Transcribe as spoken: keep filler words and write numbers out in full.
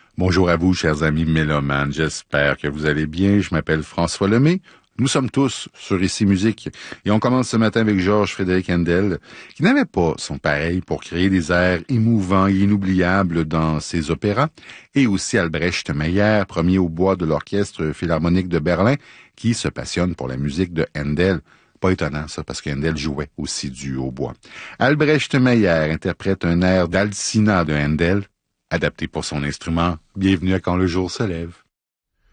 Bonjour à vous, chers amis mélomanes. J'espère que vous allez bien. Je m'appelle François Lemay. Nous sommes tous sur Ici Musique. Et on commence ce matin avec Georges Frédéric Handel, qui n'avait pas son pareil pour créer des airs émouvants et inoubliables dans ses opéras, et aussi Albrecht Meyer, premier au bois de l'Orchestre Philharmonique de Berlin, qui se passionne pour la musique de Handel. Pas étonnant, ça, parce que Handel jouait aussi du hautbois. Albrecht Meyer interprète un air d'Alcina de Handel, adapté pour son instrument. Bienvenue à Quand le jour se lève.